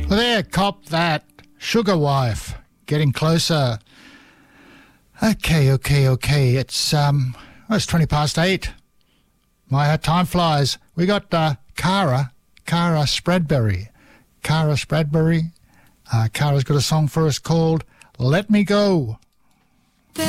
Well, there, cop that. Sugar wife. Getting closer. Okay. It's 20 past 8. My time flies. We got Cara Spradberry. Cara Spradberry. Cara's got a song for us called Let Me Go.